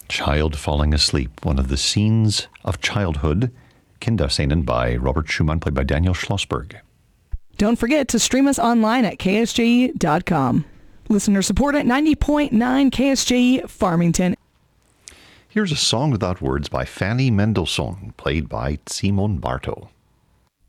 Child Falling Asleep, one of the scenes of childhood. Kinderscenen by Robert Schumann, played by Daniel Schlossberg. Don't forget to stream us online at ksje.com. Listener support at 90.9 KSJE Farmington. Here's a song without words by Fanny Mendelssohn, played by Simon Bartow.